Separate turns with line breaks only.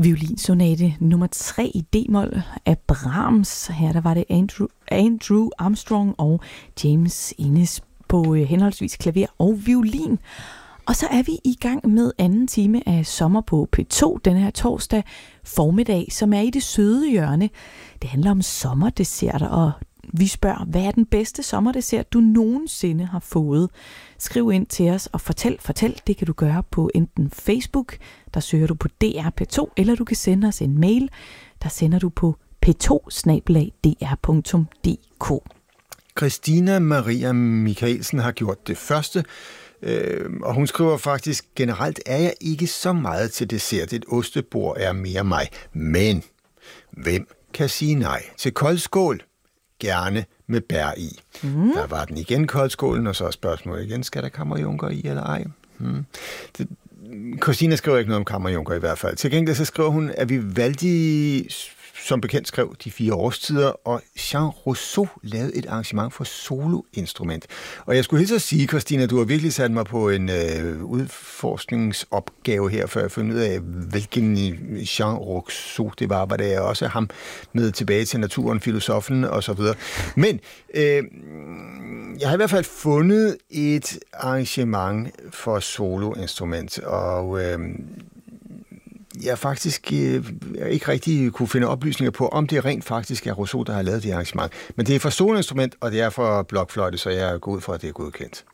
Violinsonate nummer 3 i D-mol af Brahms. Her der var det Andrew Armstrong og James Innes på henholdsvis klaver og violin. Og så er vi i gang med anden time af Sommer på P2 den her torsdag formiddag, som er i det søde hjørne. Det handler om sommerdesserter, og vi spørger, hvad er den bedste sommerdessert, du nogensinde har fået? Skriv ind til os og fortæl. Det kan du gøre på enten Facebook, der søger du på DR P2, eller du kan sende os en mail, der sender du på p2@dr.dk.
Christina Maria Michaelsen har gjort det første, og hun skriver faktisk, generelt er jeg ikke så meget til dessert. Et ostebord er mere mig. Men hvem kan sige nej til koldskål? Gerne med bær i. Der var den igen, koldskålen, og så er spørgsmålet igen, skal der kammerjunker i eller ej? Christina skriver ikke noget om kammerjunker i hvert fald. Til gengæld så skriver hun, at vi valgte, som bekendt skrev, de 4 årstider, og Jean Rousseau lavede et arrangement for soloinstrument. Og jeg skulle hilse at sige, Christina, du har virkelig sat mig på en udforskningsopgave her, før jeg fandt ud af, hvilken Jean Rousseau det var det også ham med tilbage til naturen, filosofen og så videre. Men jeg har i hvert fald fundet et arrangement for soloinstrument, og jeg faktisk ikke rigtig kunne finde oplysninger på, om det rent faktisk er Rousseau, der har lavet det arrangement. Men det er for soloinstrument, og det er for blokfløjte, så jeg går ud fra, at det er godkendt.